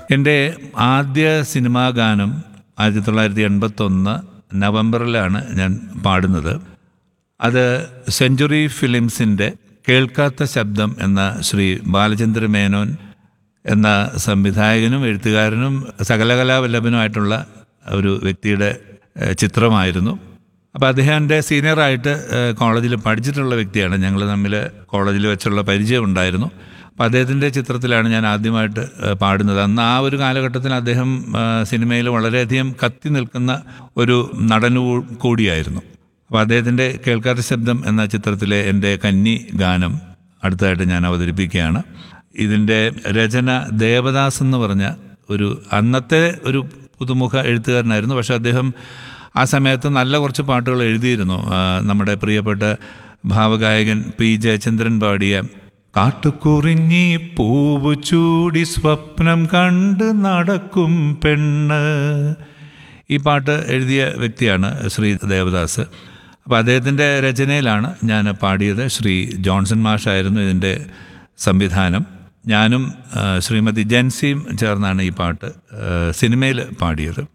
എൻ്റെ ആദ്യ സിനിമാ ഗാനം 1981 നവംബറിലാണ് ഞാൻ പാടുന്നത്. അത് സെഞ്ച്വറി ഫിലിംസിൻ്റെ കേൾക്കാത്ത ശബ്ദം എന്ന ശ്രീ ബാലചന്ദ്ര മേനോൻ എന്ന സംവിധായകനും എഴുത്തുകാരനും സകലകലാവല്ലഭനുമായിട്ടുള്ള ഒരു വ്യക്തിയുടെ ചിത്രമായിരുന്നു. അപ്പോൾ അദ്ദേഹം എൻ്റെ സീനിയറായിട്ട് കോളേജിൽ പഠിച്ചിട്ടുള്ള വ്യക്തിയാണ്. ഞങ്ങൾ തമ്മിൽ കോളേജിൽ വെച്ചുള്ള പരിചയം ഉണ്ടായിരുന്നു. അപ്പോൾ അദ്ദേഹത്തിൻ്റെ ചിത്രത്തിലാണ് ഞാൻ ആദ്യമായിട്ട് പാടുന്നത്. അന്ന് ആ ഒരു കാലഘട്ടത്തിൽ അദ്ദേഹം സിനിമയിൽ വളരെയധികം കത്തി നിൽക്കുന്ന ഒരു നടനു കൂടിയായിരുന്നു. അപ്പോൾ അദ്ദേഹത്തിൻ്റെ കേൾക്കാത്ത ശബ്ദം എന്ന ചിത്രത്തിലെ എൻ്റെ കന്നി ഗാനം അടുത്തതായിട്ട് ഞാൻ അവതരിപ്പിക്കുകയാണ്. ഇതിൻ്റെ രചന ദേവദാസ് എന്ന് പറഞ്ഞ ഒരു അന്നത്തെ ഒരു പുതുമുഖ എഴുത്തുകാരനായിരുന്നു. പക്ഷേ അദ്ദേഹം ആ സമയത്ത് നല്ല കുറച്ച് പാട്ടുകൾ എഴുതിയിരുന്നു. നമ്മുടെ പ്രിയപ്പെട്ട ഭാവഗായകൻ പി ജയചന്ദ്രൻ പാടിയ കാട്ടുകുറിഞ്ഞി പൂവ് ചൂടി സ്വപ്നം കണ്ട് നടക്കും പെണ്ണ്, ഈ പാട്ട് എഴുതിയ വ്യക്തിയാണ് ശ്രീ ദേവദാസ്. അപ്പോൾ അദ്ദേഹത്തിൻ്റെ രചനയിലാണ് ഞാൻ പാടിയത്. ശ്രീ ജോൺസൺ മാഷായിരുന്നു ഇതിൻ്റെ സംവിധാനം. ഞാനും ശ്രീമതി ജൻസിയും ചേർന്നാണ് ഈ പാട്ട് സിനിമയിൽ പാടിയത്.